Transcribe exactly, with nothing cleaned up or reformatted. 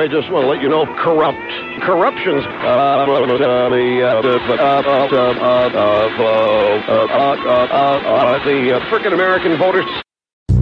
I just want to let you know, corrupt. Corruption's uh, the uh, the uh, uh, uh, uh, uh, uh, uh, uh, uh, the uh, frickin' American voters